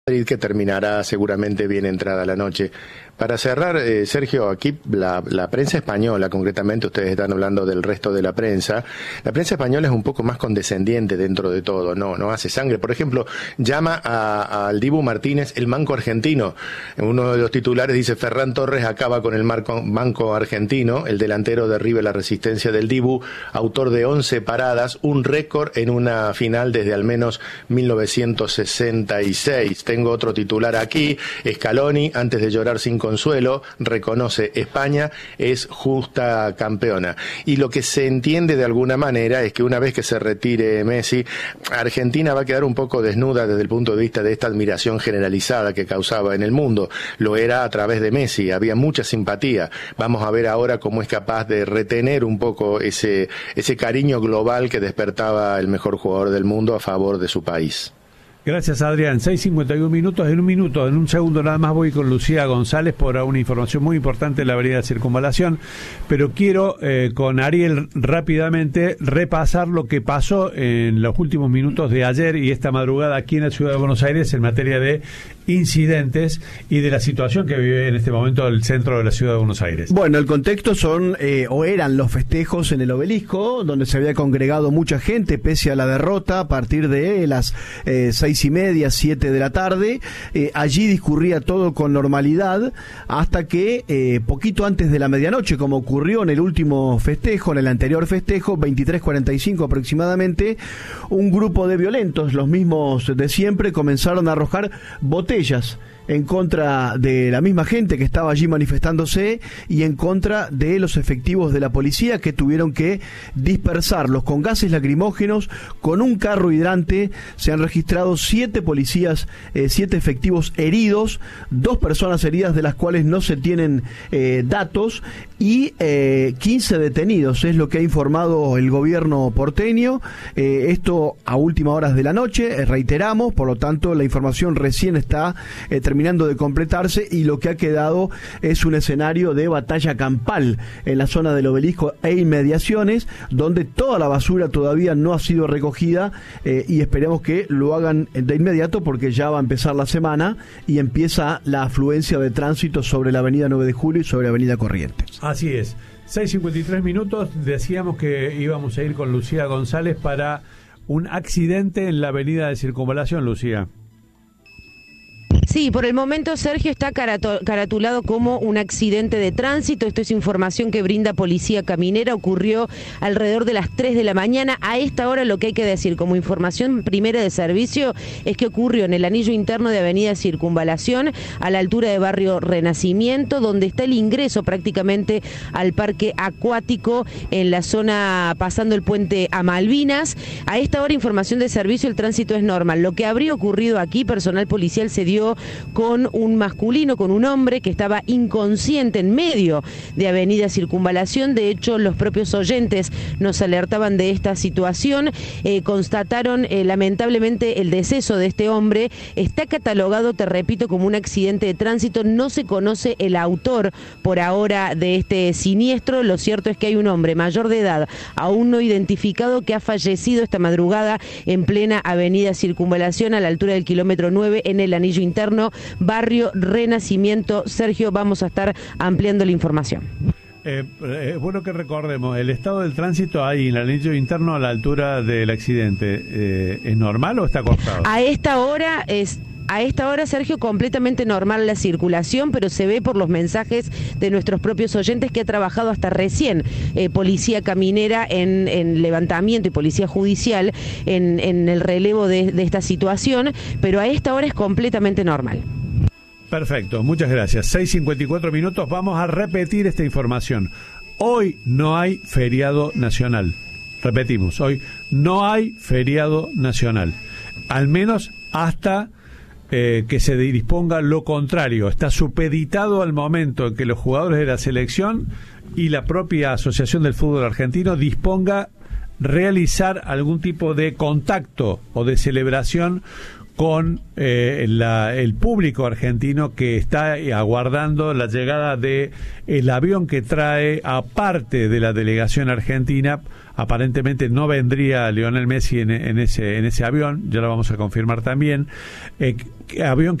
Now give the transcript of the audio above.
Que terminará seguramente bien entrada la noche. Para cerrar, Sergio, aquí la prensa española, concretamente ustedes están hablando del resto de la prensa española es un poco más condescendiente dentro de todo, no hace sangre. Por ejemplo, llama al Dibu Martínez el manco argentino. En uno de los titulares dice: Ferran Torres acaba con el manco argentino, el delantero derriba la resistencia del Dibu, autor de 11 paradas, un récord en una final desde al menos 1966. Tengo otro titular aquí: Scaloni, antes de llorar sin consuelo, reconoce España es justa campeona. Y lo que se entiende de alguna manera es que una vez que se retire Messi, Argentina va a quedar un poco desnuda desde el punto de vista de esta admiración generalizada que causaba en el mundo. Lo era a través de Messi, había mucha simpatía. Vamos a ver ahora cómo es capaz de retener un poco ese cariño global que despertaba el mejor jugador del mundo a favor de su país. Gracias, Adrián. 6:51 minutos. En un segundo nada más voy con Lucía González por una información muy importante de la avenida Circunvalación, pero quiero con Ariel rápidamente repasar lo que pasó en los últimos minutos de ayer y esta madrugada aquí en la ciudad de Buenos Aires en materia de incidentes y de la situación que vive en este momento el centro de la ciudad de Buenos Aires. Bueno, el contexto eran los festejos en el Obelisco, donde se había congregado mucha gente pese a la derrota a partir de las 6:30, 7 de la tarde. Allí discurría todo con normalidad hasta que poquito antes de la medianoche, como ocurrió en el último festejo, en el anterior festejo, 23:45 aproximadamente, un grupo de violentos, los mismos de siempre, comenzaron a arrojar botellas en contra de la misma gente que estaba allí manifestándose y en contra de los efectivos de la policía, que tuvieron que dispersarlos con gases lacrimógenos, con un carro hidrante. Se han registrado 7 policías, 7 efectivos heridos, 2 personas heridas de las cuales no se tienen datos, y 15 detenidos, es lo que ha informado el gobierno porteño. Esto a últimas horas de la noche, reiteramos, por lo tanto la información recién está terminando de completarse, y lo que ha quedado es un escenario de batalla campal en la zona del Obelisco e inmediaciones, donde toda la basura todavía no ha sido recogida, y esperemos que lo hagan de inmediato, porque ya va a empezar la semana y empieza la afluencia de tránsito sobre la avenida 9 de Julio y sobre la avenida Corrientes. Así es. 6:53 minutos, decíamos que íbamos a ir con Lucía González para un accidente en la avenida de Circunvalación, Lucía. Sí, por el momento, Sergio, está caratulado como un accidente de tránsito. Esto es información que brinda Policía Caminera. Ocurrió alrededor de las 3 de la mañana. A esta hora, lo que hay que decir como información primera de servicio es que ocurrió en el anillo interno de Avenida Circunvalación, a la altura de Barrio Renacimiento, donde está el ingreso prácticamente al parque acuático, en la zona pasando el puente a Malvinas. A esta hora, información de servicio, el tránsito es normal. Lo que habría ocurrido aquí, personal policial se dio con un masculino, con un hombre que estaba inconsciente en medio de Avenida Circunvalación. De hecho, los propios oyentes nos alertaban de esta situación. Constataron lamentablemente el deceso de este hombre. Está catalogado, te repito, como un accidente de tránsito. No se conoce el autor por ahora de este siniestro. Lo cierto es que hay un hombre mayor de edad, aún no identificado, que ha fallecido esta madrugada en plena Avenida Circunvalación, a la altura del kilómetro 9, en el anillo interno, Barrio Renacimiento. Sergio, vamos a estar ampliando la información. Es bueno que recordemos, el estado del tránsito ahí en el anillo interno a la altura del accidente, ¿es normal o está cortado? A esta hora, Sergio, completamente normal la circulación, pero se ve por los mensajes de nuestros propios oyentes que ha trabajado hasta recién Policía Caminera en levantamiento y Policía Judicial en el relevo de esta situación, pero a esta hora es completamente normal. Perfecto, muchas gracias. 6:54 minutos, vamos a repetir esta información. Hoy no hay feriado nacional. Repetimos, hoy no hay feriado nacional. Al menos hasta que se disponga lo contrario. Está supeditado al momento en que los jugadores de la selección y la propia Asociación del Fútbol Argentino disponga realizar algún tipo de contacto o de celebración con el público argentino que está aguardando la llegada de el avión que trae, aparte de la delegación argentina. Aparentemente no vendría Lionel Messi en ese avión, ya lo vamos a confirmar también. Avión